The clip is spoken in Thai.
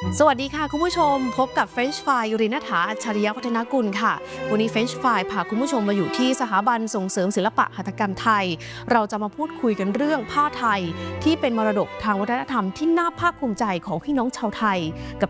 สวัสดีค่ะคุณผู้ชมพบกับ French Fry ยุริณฐาอัจฉริยวัฒนกุลค่ะวันนี้ French Fry พาคุณผู้ชมมาอยู่ที่สถาบันส่งเสริมศิลปะหัตถกรรมไทยเราจะมาพูดคุยกันเรื่องผ้าไทยที่เป็นมรดกทางวัฒนธรรมที่น่าภาคภูมิใจของพี่น้องชาวไทยกับ